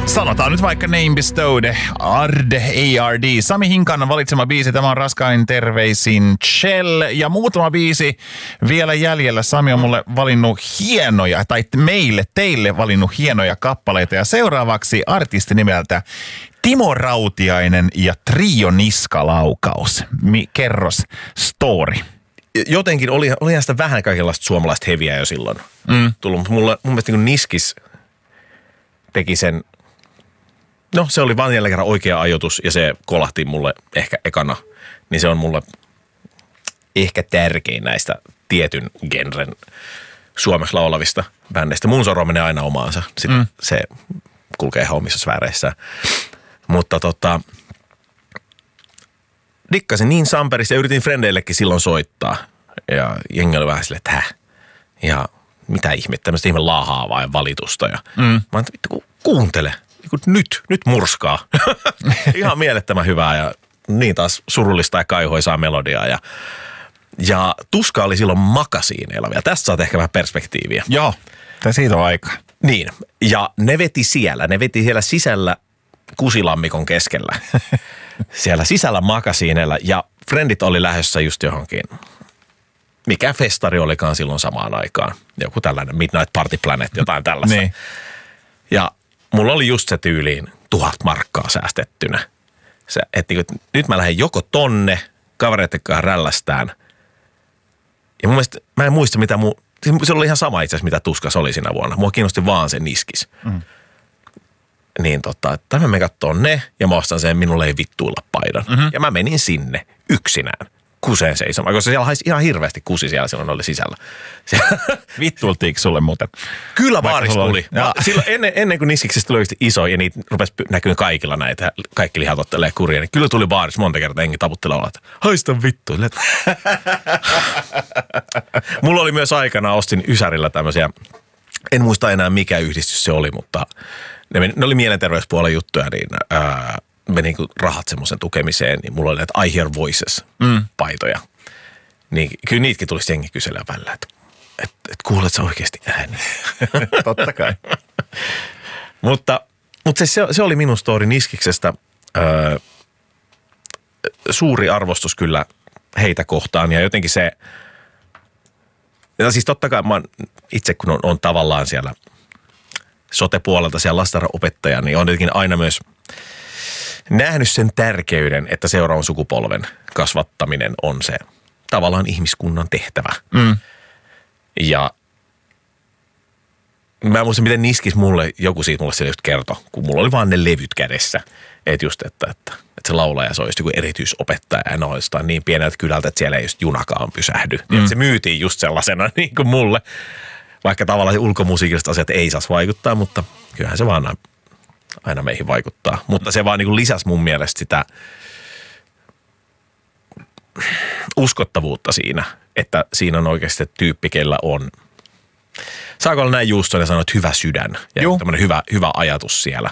Sanotaan nyt vaikka Name Bestowed, ARD. Sami Hinkan valitsema biisi, tämä on Raskain terveisin Shell. Ja muutama biisi vielä jäljellä. Sami on mulle valinnut hienoja, tai teille valinnut hienoja kappaleita. Ja seuraavaksi artisti nimeltä Timo Rautiainen ja Trio Niskalaukaus. Kerros story. Jotenkin olihan sitä vähän kaikenlaista suomalaista heviä jo silloin tullut. Mutta mun mielestä niin Niskis teki sen. No, se oli vaan jälleen kerran oikea ajoitus ja se kolahti mulle ehkä ekana. Niin se on mulle ehkä tärkein näistä tietyn genren suomeksi laulavista bändeistä. Mun soro menee aina omaansa. Sitten se kulkee ihan omissa sfääreissä. Mutta dikkasin niin samperissa ja yritin frendeillekin silloin soittaa. Ja jengi oli vähän silleen, että ja mitä ihmettä, tämmöistä ihme laahaavaa ja valitusta. Ja mä oon, vittu kuuntele. Nyt murskaa. Ihan mielettömän hyvää ja niin taas surullista ja kaihoisaa melodiaa. Ja tuska oli silloin makasiineilla vielä. Tästä saat ehkä vähän perspektiiviä. Joo, siitä on aikaa. Niin, ja ne veti siellä sisällä kusilammikon keskellä. Siellä sisällä makasiineilla ja frendit oli lähdössä just johonkin. Mikä festari olikaan silloin samaan aikaan. Joku tällainen Midnight Party Planet, jotain tällaista. Niin. Ja mulla oli just se tyyliin 1000 markkaa säästettynä. Että nyt mä lähden joko tonne, kavereiden kanssa rällästään. Ja mun mielestä, mä en muista mitä se oli ihan sama itse asiassa, mitä tuskas oli siinä vuonna. Mua kiinnosti vaan se Niskis. Niin että mä menen katsomaan ne ja mä ostan sen minulle ei vittuilla paidan. Ja mä menin sinne yksinään. Kuseen seisomaan, koska siellä haisi ihan hirveästi kusi siellä silloin oli sisällä. Vittuiltiinko sulle muuten? Kyllä baaris tuli. Silloin ennen kuin Niskiksestä tuli oikeasti iso ja niitä rupesi näkyy kaikilla näitä, kaikki lihat ottelee kuria, niin kyllä tuli baaris monta kertaa, enkin taputtelee olla, että haista vittuille. Mulla oli myös aikana, ostin Ysärillä tämmöisiä, en muista enää mikä yhdistys se oli, mutta ne oli mielenterveyspuolen juttuja, niin meni rahat semmoisen tukemiseen, niin mulla oli näitä I Hear Voices-paitoja. Niin kyllä niitäkin tulisi jengi kyselee välillä, että kuulet sä oikeasti ääni. Totta kai. mutta se oli minun story Niskiksestä. Suuri arvostus kyllä heitä kohtaan ja jotenkin se, ja siis totta kai mä itse kun on tavallaan siellä sote-puolelta siellä lastentarhanopettaja, niin on jotenkin aina myös nähnyt sen tärkeyden, että seuraavan sukupolven kasvattaminen on se tavallaan ihmiskunnan tehtävä. Ja mä muistan, miten Niskis joku siitä mulle just kertoi, kun mulla oli vaan ne levyt kädessä. Että just, että se laulaja se olisi joku erityisopettaja ja noistaan niin pieneltä kylältä, että siellä ei just junakaan pysähdy. Ja se myytiin just sellaisena niin kuin mulle. Vaikka tavallaan ulkomusiikilliset asiat ei saisi vaikuttaa, mutta kyllähän se vaan aina meihin vaikuttaa. Mutta se vaan niin kuin lisäsi mun mielestä sitä uskottavuutta siinä, että siinä on oikeasti tyyppi, kellä on, saako olla näin Juustonen sanoa, että hyvä sydän ja tämmöinen hyvä ajatus siellä.